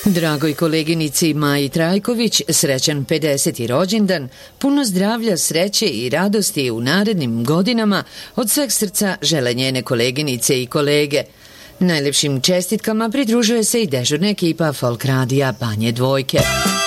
Dragoj koleginici Maji Trajković srećan 50. rođendan, puno zdravlja, sreće i radosti u narednim godinama od sveg srca žele njene koleginice i kolege. Najlepšim čestitkama pridružuje se i dežurna ekipa Folk radija Banje Dvojke.